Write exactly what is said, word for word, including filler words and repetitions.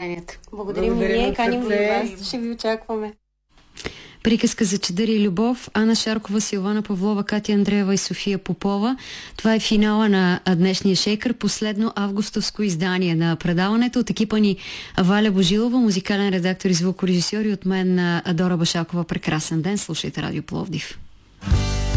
поканянето. Благодарим и ние, каним и вас. Ще ви очакваме. Приказка за чадър и любов. Ана Шаркова, Силвана Павлова, Катя Андреева и София Попова. Това е финала на днешния шейкър, последно августовско издание на предаването. От екипа ни Валя Божилова, музикален редактор и звукорежисьор, и от мен Дора Башакова. Прекрасен ден. Слушайте Радио Пловдив.